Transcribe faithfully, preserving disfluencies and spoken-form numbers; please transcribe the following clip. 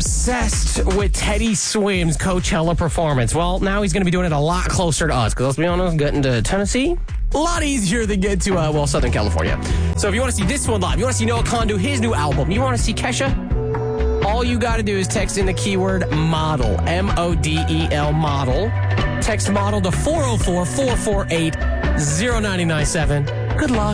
obsessed with Teddy Swims' Coachella performance. Well, now he's going to be doing it a lot closer to us, because let's be honest, getting to Tennessee, a lot easier than get to, uh, well, Southern California. So if you want to see this one live, you want to see Noah Khan do his new album, you want to see Kesha, all you got to do is text in the keyword model, M O D E L, model. Text model to four oh four, four four eight, oh nine nine seven. Good luck.